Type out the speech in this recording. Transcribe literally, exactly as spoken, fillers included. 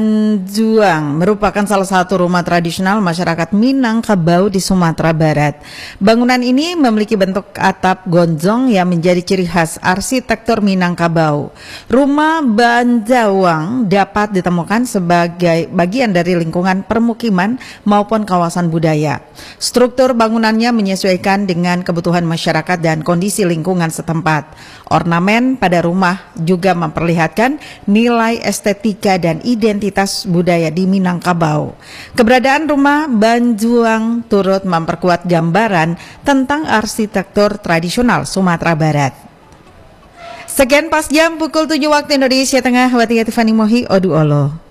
Banjuang merupakan salah satu rumah tradisional masyarakat Minangkabau di Sumatera Barat. Bangunan ini memiliki bentuk atap gonjong yang menjadi ciri khas arsitektur Minangkabau. Rumah Banjuang dapat ditemukan sebagai bagian dari lingkungan permukiman maupun kawasan budaya. Struktur bangunannya menyesuaikan dengan kebutuhan masyarakat dan kondisi lingkungan setempat. Ornamen pada rumah juga memperlihatkan nilai estetika dan identitas budaya di Minangkabau. Keberadaan rumah Banjuang turut memperkuat gambaran tentang arsitektur tradisional Sumatera Barat. Sekian pas jam pukul tujuh waktu Indonesia Tengah, Watia Tiffany Mohi, Oduolo.